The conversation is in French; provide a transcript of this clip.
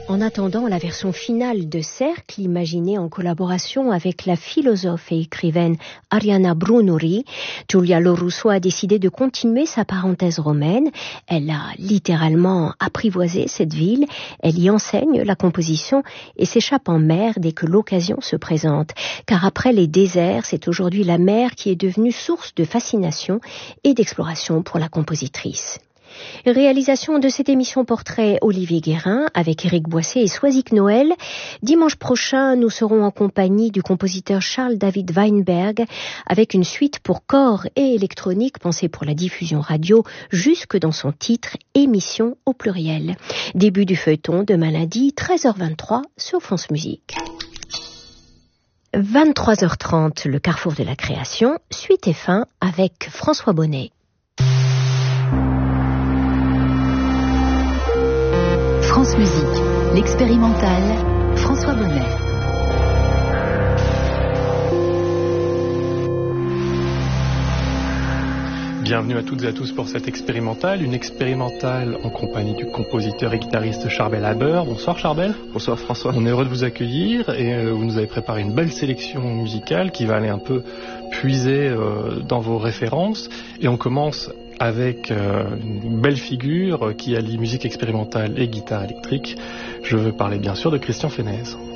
En attendant la version finale de Cercle, imaginée en collaboration avec la philosophe et écrivaine Ariana Brunori, Giulia Lorusso a décidé de continuer sa parenthèse romaine. Elle a littéralement apprivoisé cette ville, elle y enseigne la composition et s'échappe en mer dès que l'occasion se présente. Car après les déserts, c'est aujourd'hui la mer qui est devenue source de fascination et d'exploration pour la compositrice. Réalisation de cette émission portrait Olivier Guérin avec Éric Boissé et Soisic Noël. Dimanche prochain, nous serons en compagnie du compositeur Charles David Weinberg avec une suite pour corps et électronique pensée pour la diffusion radio jusque dans son titre Émission au pluriel. Début du feuilleton demain lundi 13h23 sur France Musique. 23h30, le carrefour de la création, suite et fin avec François Bonnet. France Musique, l'expérimental, François Bonnet. Bienvenue à toutes et à tous pour cette expérimentale, une expérimentale en compagnie du compositeur et guitariste Charbel Haber. Bonsoir Charbel. Bonsoir François. On est heureux de vous accueillir et vous nous avez préparé une belle sélection musicale qui va aller un peu puiser dans vos références. Et on commence avec une belle figure qui allie musique expérimentale et guitare électrique. Je veux parler bien sûr de Christian Fenez.